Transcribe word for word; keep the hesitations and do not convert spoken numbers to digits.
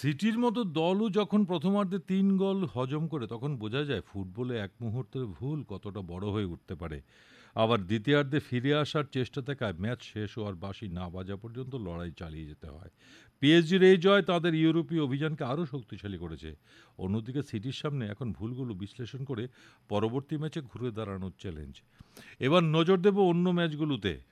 সিটির মতো দলও যখন প্রথমার্ধে তিন গোল হজম করে তখন বোঝা যায় ফুটবলে এক মুহূর্তের ভুল কতটা বড় হয়ে উঠতে পারে। আবার দ্বিতীয়ার্ধে ফিরে আসার চেষ্টা থাকায় ম্যাচ শেষ হওয়ার বাঁশি না বাজা পর্যন্ত লড়াই চালিয়ে যেতে হয়। পিএসজির এই জয় তাদের ইউরোপীয় অভিযানকে আরও শক্তিশালী করেছে। অন্যদিকে সিটির সামনে এখন ভুলগুলো বিশ্লেষণ করে পরবর্তী ম্যাচে ঘুরে দাঁড়ানোর চ্যালেঞ্জ। এবার নজর দেব অন্য ম্যাচগুলোতে।